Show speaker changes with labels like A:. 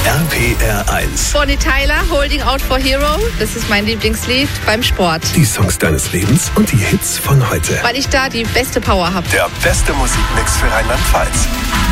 A: RPR 1.
B: Bonnie Tyler, Holding Out for Hero. Das ist mein Lieblingslied beim Sport.
A: Die Songs deines Lebens und die Hits von heute.
B: Weil ich da die beste Power habe.
A: Der beste Musikmix für Rheinland-Pfalz.